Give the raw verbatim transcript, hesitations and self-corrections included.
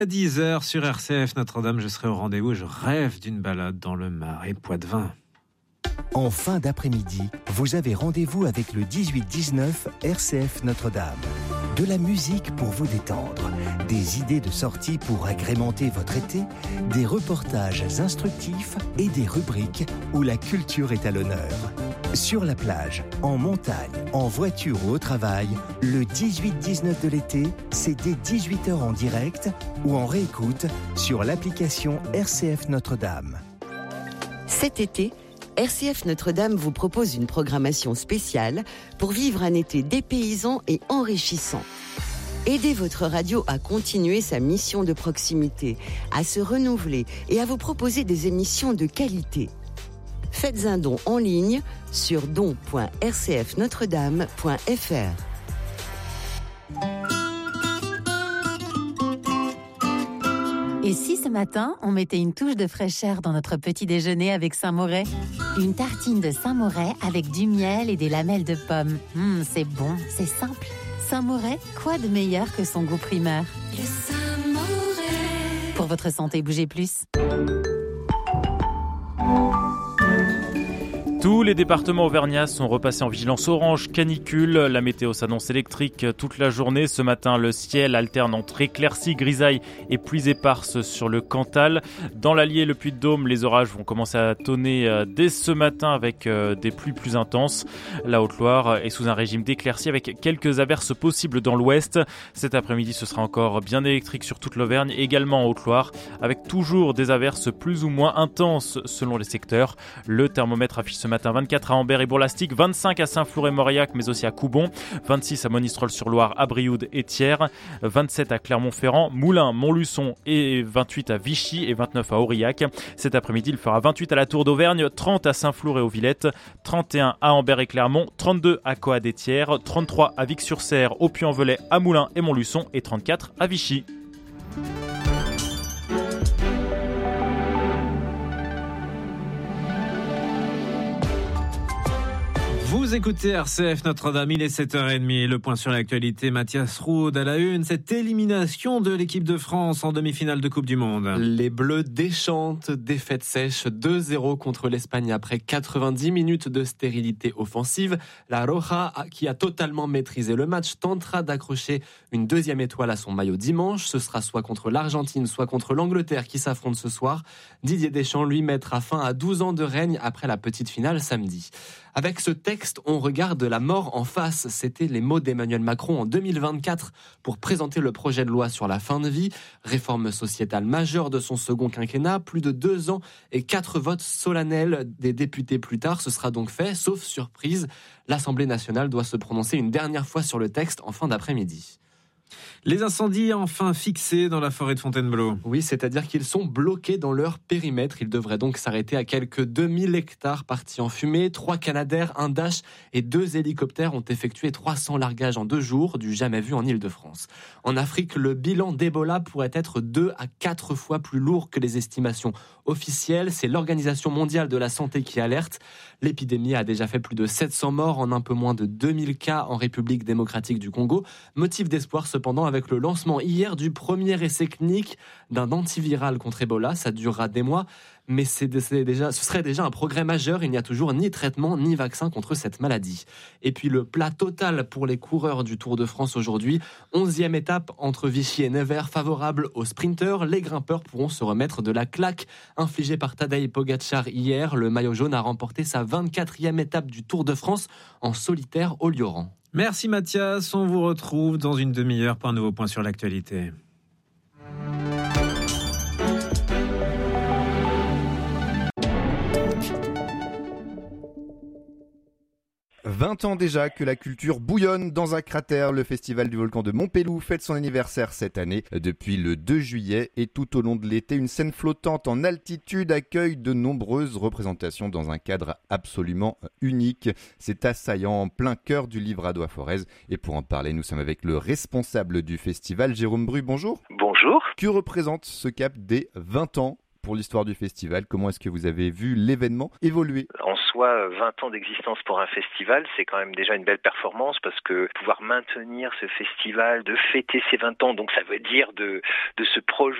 À dix heures sur R C F Notre-Dame, je serai au rendez-vous. Je rêve d'une balade dans le Marais Poitevin. En fin d'après-midi, vous avez rendez-vous avec le dix-huit dix-neuf R C F Notre-Dame. De la musique pour vous détendre, des idées de sortie pour agrémenter votre été, des reportages instructifs et des rubriques où la culture est à l'honneur. Sur la plage, en montagne, en voiture ou au travail, le dix-huit dix-neuf de l'été, c'est dès dix-huit heures en direct ou en réécoute sur l'application R C F Notre-Dame. Cet été, R C F Notre-Dame vous propose une programmation spéciale pour vivre un été dépaysant et enrichissant. Aidez votre radio à continuer sa mission de proximité, à se renouveler et à vous proposer des émissions de qualité. Faites un don en ligne sur don point r c f notre dame point f r. Et si ce matin, on mettait une touche de fraîcheur dans notre petit déjeuner avec Saint-Moret ? Une tartine de Saint-Moret avec du miel et des lamelles de pommes. Mmh, c'est bon, c'est simple. Saint-Moret, quoi de meilleur que son goût primeur ? Le Saint-Moret. Pour votre santé, bougez plus. Tous les départements auvergnats sont repassés en vigilance orange canicule. La météo s'annonce électrique toute la journée. Ce matin, le ciel alterne entre éclaircies, grisailles et pluies éparses sur le Cantal. Dans l'Allier et le Puy-de-Dôme, les orages vont commencer à tonner dès ce matin avec des pluies plus intenses. La Haute-Loire est sous un régime d'éclaircies avec quelques averses possibles dans l'ouest. Cet après-midi, ce sera encore bien électrique sur toute l'Auvergne, également en Haute-Loire, avec toujours des averses plus ou moins intenses selon les secteurs. Le thermomètre affiche ce matin vingt-quatre à Ambert et Bourg-Lastic, vingt-cinq à Saint-Flour-et-Mauriac, mais aussi à Coubon, vingt-six à Monistrol-sur-Loire, à Brioude et Thiers, vingt-sept à Clermont-Ferrand, Moulins, Montluçon et vingt-huit à Vichy et vingt-neuf à Aurillac. Cet après-midi, il fera vingt-huit à la Tour d'Auvergne, trente à Saint-Flour et aux Villettes, trente et un à Ambert et Clermont, trente-deux à Coade et Thiers, trente-trois à Vic-sur-Serre, au Puy-en-Velay, à Moulins et Montluçon et trente-quatre à Vichy. Vous écoutez R C F Notre-Dame, il est sept heures trente, le point sur l'actualité, Mathias Roud à la une, cette élimination de l'équipe de France en demi-finale de Coupe du Monde. Les Bleus déchantent, défaite sèche deux zéro contre l'Espagne après quatre-vingt-dix minutes de stérilité offensive. La Roja, qui a totalement maîtrisé le match, tentera d'accrocher une deuxième étoile à son maillot dimanche. Ce sera soit contre l'Argentine, soit contre l'Angleterre qui s'affrontent ce soir. Didier Deschamps, lui, mettra fin à douze ans de règne après la petite finale samedi. Avec ce texte, on regarde la mort en face. C'était les mots d'Emmanuel Macron en deux mille vingt-quatre pour présenter le projet de loi sur la fin de vie. Réforme sociétale majeure de son second quinquennat. Plus de deux ans et quatre votes solennels des députés plus tard. Ce sera donc fait, sauf surprise. L'Assemblée nationale doit se prononcer une dernière fois sur le texte en fin d'après-midi. Les incendies enfin fixés dans la forêt de Fontainebleau. Oui, c'est-à-dire qu'ils sont bloqués dans leur périmètre. Ils devraient donc s'arrêter à quelques deux mille hectares partis en fumée. Trois Canadair, un Dash et deux hélicoptères ont effectué trois cents largages en deux jours, du jamais vu en Île-de-France. En Afrique, le bilan d'Ebola pourrait être deux à quatre fois plus lourd que les estimations officielles. C'est l'Organisation mondiale de la santé qui alerte. L'épidémie a déjà fait plus de sept cents morts en un peu moins de deux mille cas en République démocratique du Congo. Motif d'espoir cependant avec le lancement hier du premier essai clinique d'un antiviral contre Ebola. Ça durera des mois, mais c'est, c'est déjà, ce serait déjà un progrès majeur. Il n'y a toujours ni traitement ni vaccin contre cette maladie. Et puis le plat total pour les coureurs du Tour de France aujourd'hui. Onzième étape entre Vichy et Nevers, favorable aux sprinteurs. Les grimpeurs pourront se remettre de la claque infligée par Tadej Pogačar hier. Le maillot jaune a remporté sa vingt-quatrième étape du Tour de France en solitaire au Lioran. Merci Mathias, on vous retrouve dans une demi-heure pour un nouveau point sur l'actualité. vingt ans déjà que la culture bouillonne dans un cratère. Le festival du volcan de Montpellier fête son anniversaire cette année. Depuis le deux juillet et tout au long de l'été, une scène flottante en altitude accueille de nombreuses représentations dans un cadre absolument unique. C'est assaillant en plein cœur du Livradois Forez. Et pour en parler, nous sommes avec le responsable du festival, Jérôme Bru. Bonjour. Bonjour. Que représente ce cap des vingt ans pour l'histoire du festival? Comment est-ce que vous avez vu l'événement évoluer? En soi, fois vingt ans d'existence pour un festival, c'est quand même déjà une belle performance parce que pouvoir maintenir ce festival, de fêter ses vingt ans, donc ça veut dire de, de se projeter